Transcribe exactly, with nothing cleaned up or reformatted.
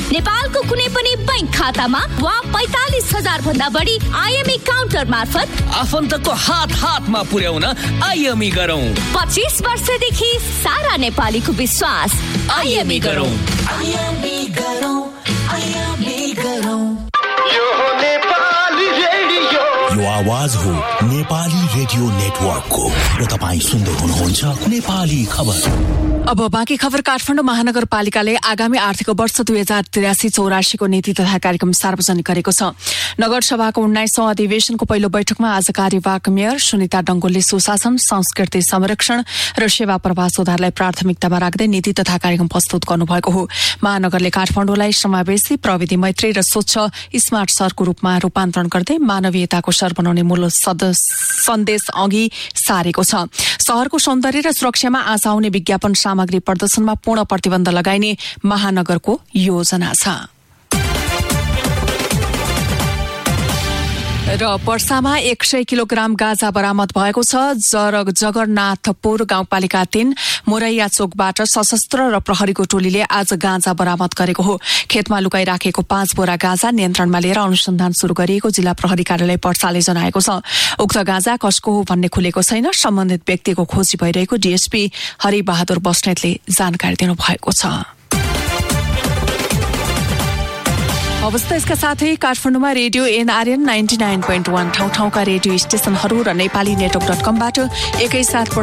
नेपालको कुनै पनि बैंक खातामा वा पैंतालीस हजार भन्दा बढी आइएमई काउन्टर मार्फत आफन्तको हात हातमा पुर्याउन आइएमई गरौँ। पच्चीस वर्षदेखि सारा नेपालीको विश्वास आइएमई गरौँ। आइएमई गरौँ, आइएमई गरौँ। यो हो नेपाली रेडियो। यो आवाज हो नेपाली रेडियो नेटवर्कको र तपाईँ सुन्दै हुनुहुन्छ नेपाली खबर। अब बाँकी खबर। काठमाडौँ महानगरपालिकाले आगामी आर्थिक वर्ष दुई हजार तिरासी चौरासीको नीति तथा कार्यक्रम सार्वजनिक गरेको छ। नगरसभाको उन्नाइसौं अधिवेशनको पहिलो बैठकमा आज कार्यवाहक मेयर सुनिता डंगोलले सुशासन, संस्कृति संरक्षण र सेवा प्रवाह सुधारलाई प्राथमिकतामा राख्दै नीति तथा कार्यक्रम प्रस्तुत गर्नुभएको हो। महानगरले काठमाडौँलाई समावेशी, प्रविधि मैत्री र स्वच्छ स्मार्ट शहरको रूपमा रूपान्तरण गर्दै मानवीयताको शहर बनाउने मूल सन्देश अघि सारेको छ। शहरको सौन्दर्य र सुरक्षामा आशा आउने विज्ञापन सामग्री प्रदर्शनमा पूर्ण प्रतिबन्ध लगाइने महानगरको योजना छ। र पर्सामा एक सय किलोग्राम गाँजा बरामद भएको छ। जरग जगन्नाथपुर गाउँपालिका तीन मोरैया चोकबाट सशस्त्र र प्रहरीको टोलीले आज गाँजा बरामद गरेको हो। खेतमा लुकाइराखेको पाँच बोरा गाँजा नियन्त्रणमा लिएर अनुसन्धान शुरू गरिएको जिल्ला प्रहरी कार्यालय पर्साले जनाएको छ। उक्त गाँजा कसको हो भन्ने खुलेको छैन। सम्बन्धित व्यक्तिको खोजी भइरहेको डीएसपी हरिबहादुर बस्नेतले जानकारी दिनुभएको छ। अवस्था यसका साथै काठमाडौँमा radio NRN ninety nine point one ठाउँ ठाउँका रेडियो स्टेशनहरू र नेपाली नेटवर्क डट कमबाट एकैसाथ